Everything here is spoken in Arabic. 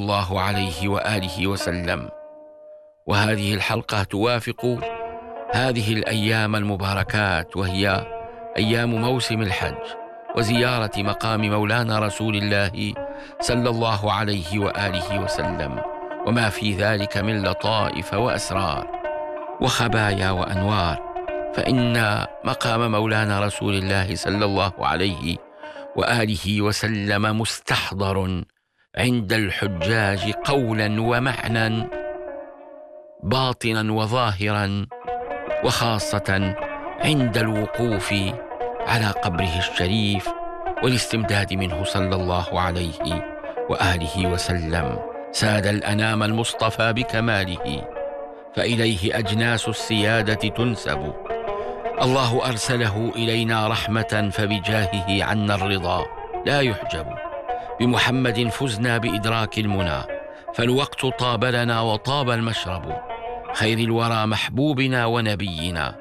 الله عليه وآله وسلم. وهذه الحلقة توافق هذه الأيام المباركات، وهي أيام موسم الحج وزيارة مقام مولانا رسول الله صلى الله عليه وآله وسلم، وما في ذلك من لطائف وأسرار وخبايا وأنوار. فإن مقام مولانا رسول الله صلى الله عليه وآله وسلم مستحضر عند الحجاج قولا ومعنى، باطنا وظاهرا، وخاصة عند الوقوف على قبره الشريف والاستمداد منه صلى الله عليه وآله وسلم. ساد الأنام المصطفى بكماله، فإليه أجناس السيادة تنسب. الله أرسله إلينا رحمة، فبجاهه عنا الرضا لا يحجب. بمحمد فزنا بإدراك المنى، فالوقت طاب لنا وطاب المشرب. خير الورى محبوبنا ونبينا،